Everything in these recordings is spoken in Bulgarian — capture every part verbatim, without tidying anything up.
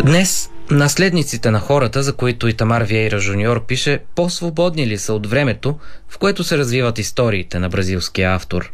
Днес наследниците на хората, за които Итамар Виейра Жуниор пише, по-свободни ли са от времето, в което се развиват историите на бразилския автор?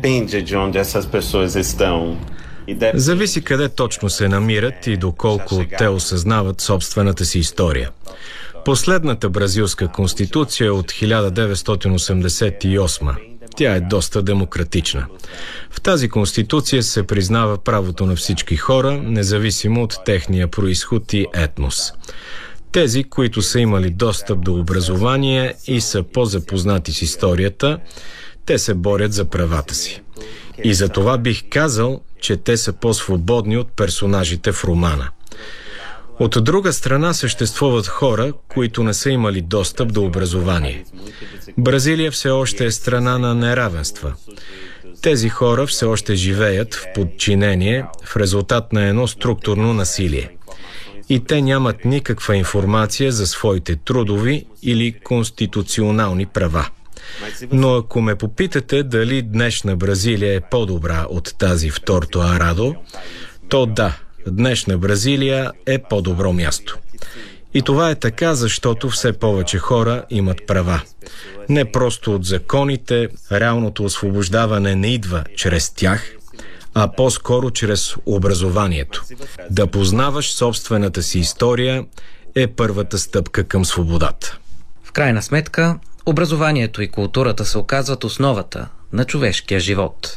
Зависи къде точно се намират и доколко те осъзнават собствената си история. Последната бразилска конституция е от хиляда деветстотин осемдесет и осма. Тя е доста демократична. В тази конституция се признава правото на всички хора, независимо от техния произход и етнос. Тези, които са имали достъп до образование и са по-запознати с историята, те се борят за правата си. И за това бих казал, че те са по-свободни от персонажите в романа. От друга страна съществуват хора, които не са имали достъп до образование. Бразилия все още е страна на неравенства. Тези хора все още живеят в подчинение в резултат на едно структурно насилие. И те нямат никаква информация за своите трудови или конституционални права. Но ако ме попитате дали днешна Бразилия е по-добра от тази в Торто Арадо, то да, днешна Бразилия е по-добро място. И това е така, защото все повече хора имат права. Не просто от законите, реалното освобождаване не идва чрез тях, а по-скоро чрез образованието. Да познаваш собствената си история е първата стъпка към свободата. В крайна сметка, образованието и културата се оказват основата на човешкия живот.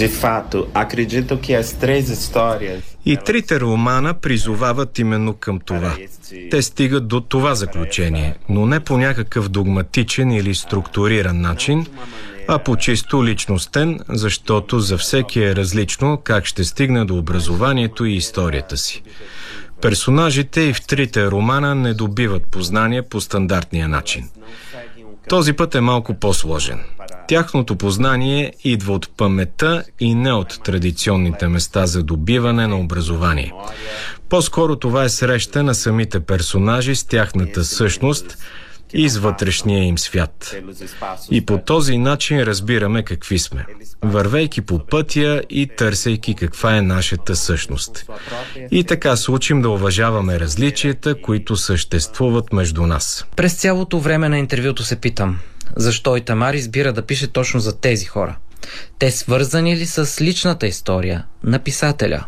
И трите романа призовават именно към това. Те стигат до това заключение, но не по някакъв догматичен или структуриран начин, а по чисто личностен, защото за всеки е различно как ще стигне до образованието и историята си. Персонажите и в трите романа не добиват познания по стандартния начин. Този път е малко по-сложен. Тяхното познание идва от паметта и не от традиционните места за добиване на образование. По-скоро това е среща на самите персонажи с тяхната същност и с вътрешния им свят. И по този начин разбираме какви сме, вървейки по пътя и търсейки каква е нашата същност. И така се учим да уважаваме различията, които съществуват между нас. През цялото време на интервюто се питам, защо Итамар избира да пише точно за тези хора? Те свързани ли с личната история на писателя?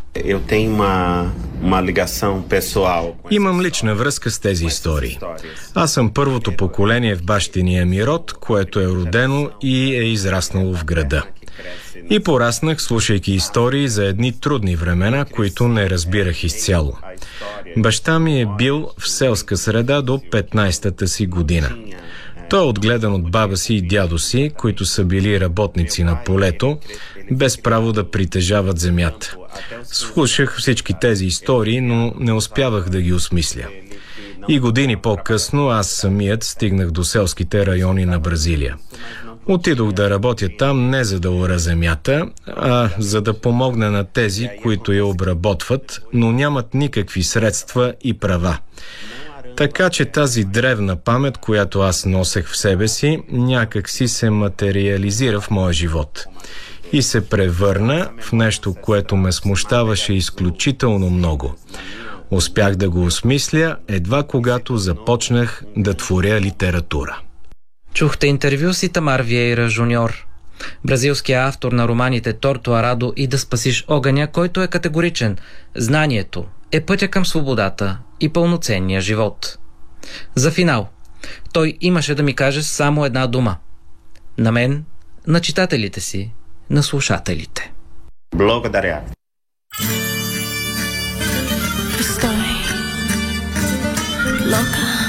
Имам лична връзка с тези истории. Аз съм първото поколение в бащиния ми род, което е родено и е израснало в града. И пораснах, слушайки истории за едни трудни времена, които не разбирах изцяло. Баща ми е бил в селска среда до петнайсетата си година. Той е отгледан от баба си и дядо си, които са били работници на полето, без право да притежават земята. Слушах всички тези истории, но не успявах да ги осмисля. И години по-късно аз самият стигнах до селските райони на Бразилия. Отидох да работя там не за да ора земята, а за да помогна на тези, които я обработват, но нямат никакви средства и права. Така че тази древна памет, която аз носех в себе си, някак си се материализира в моя живот. И се превърна в нещо, което ме смущаваше изключително много. Успях да го осмисля едва когато започнах да творя литература. Чухте интервю с Итамар Виейра Жуниор, бразилския автор на романите Торто Арадо и Да спасиш огъня, който е категоричен. Знанието е пътя към свободата и пълноценния живот. За финал, той имаше да ми каже само една дума. На мен, на читателите си, на слушателите. Благодаря. Estoy loca.